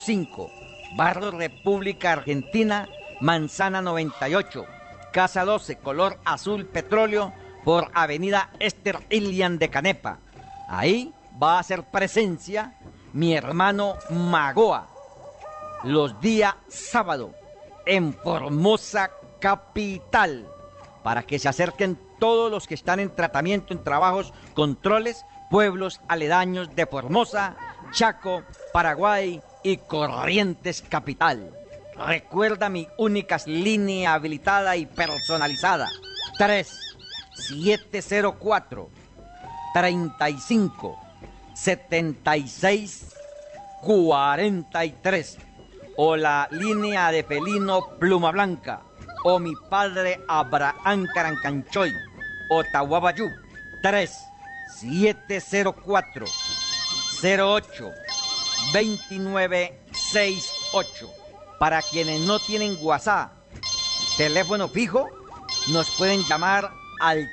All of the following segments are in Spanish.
5, Barrio República Argentina, Manzana 98, Casa 12, color azul petróleo, por Avenida Esther Ilian de Canepa. Ahí va a hacer presencia mi hermano Magoa los días sábado en Formosa capital, para que se acerquen todos los que están en tratamiento, en trabajos, controles, pueblos aledaños de Formosa, Chaco, Paraguay y Corrientes capital. Recuerda mi única línea habilitada y personalizada: 3704 35 76 43, o la línea de Felino Pluma Blanca, o mi padre Abraham Carancanchoy, o Tahuabayú, 3704 08 2968. Para quienes no tienen WhatsApp, teléfono fijo, nos pueden llamar al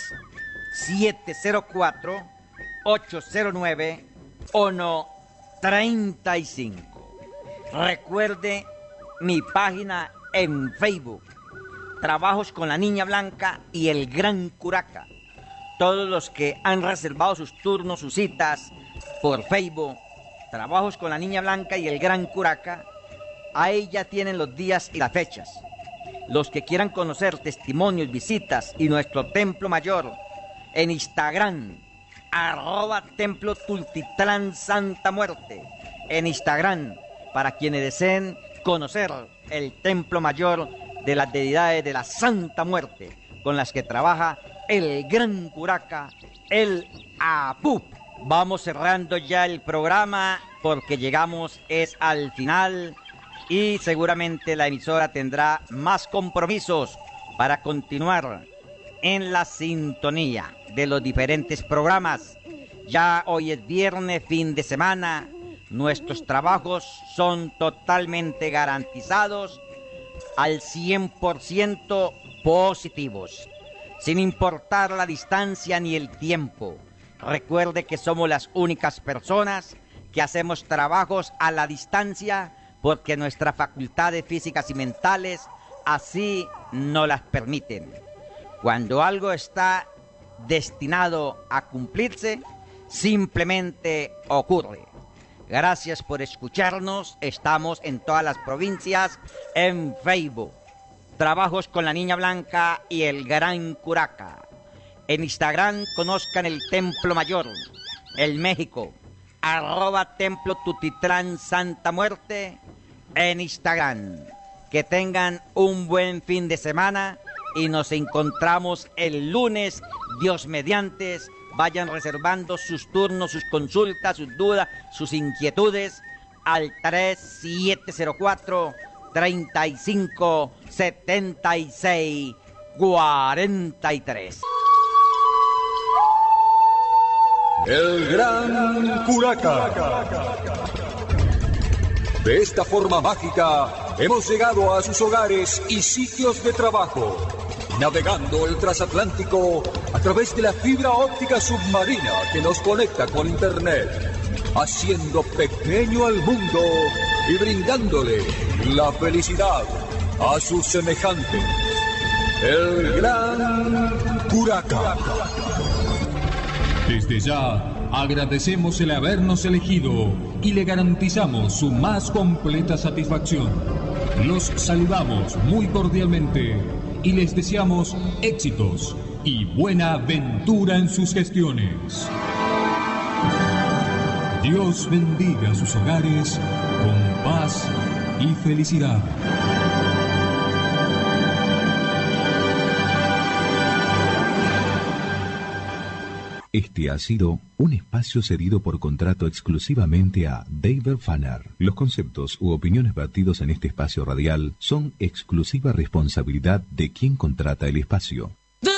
3704 809 135. Recuerde mi página en Facebook, Trabajos con la Niña Blanca y el Gran Curaca. Todos los que han reservado sus turnos, sus citas por Facebook, Trabajos con la Niña Blanca y el Gran Curaca, ahí ya tienen los días y las fechas. Los que quieran conocer testimonios, visitas y nuestro Templo Mayor, en Instagram, @Templo Tultitlán Santa Muerte, en Instagram, para quienes deseen conocer el Templo Mayor de las deidades de la Santa Muerte, con las que trabaja el Gran Curaca, el Apup. Vamos cerrando ya el programa porque llegamos al final, y seguramente la emisora tendrá más compromisos para continuar en la sintonía de los diferentes programas. Ya hoy es viernes, fin de semana. Nuestros trabajos son totalmente garantizados al 100% positivos, sin importar la distancia ni el tiempo. Recuerde que somos las únicas personas que hacemos trabajos a la distancia porque nuestras facultades físicas y mentales así no las permiten. Cuando algo está destinado a cumplirse, simplemente ocurre. Gracias por escucharnos. Estamos en todas las provincias en Facebook. Trabajos con la Niña Blanca y el Gran Curaca. En Instagram conozcan el Templo Mayor, el México, @Templo Tutitlán Santa Muerte en Instagram. Que tengan un buen fin de semana y nos encontramos el lunes, Dios mediante. Vayan reservando sus turnos, sus consultas, sus dudas, sus inquietudes al 3704 35 76 43. El Gran Curaca. De esta forma mágica hemos llegado a sus hogares y sitios de trabajo, navegando el transatlántico a través de la fibra óptica submarina que nos conecta con Internet, haciendo pequeño al mundo y brindándole la felicidad a sus semejantes. El Gran Curaca. Desde ya agradecemos el habernos elegido y le garantizamos su más completa satisfacción. Los saludamos muy cordialmente y les deseamos éxitos y buena ventura en sus gestiones. Dios bendiga sus hogares con paz y felicidad. Este ha sido un espacio cedido por contrato exclusivamente a David Fanner. Los conceptos u opiniones vertidos en este espacio radial son exclusiva responsabilidad de quien contrata el espacio.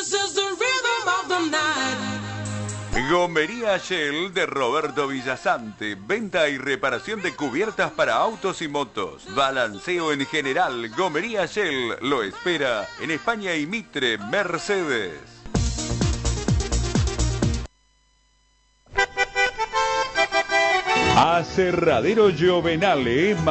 Gomería Shell de Roberto Villasante. Venta y reparación de cubiertas para autos y motos. Balanceo en general. Gomería Shell lo espera en España y Mitre, Mercedes. Aserradero Giovenale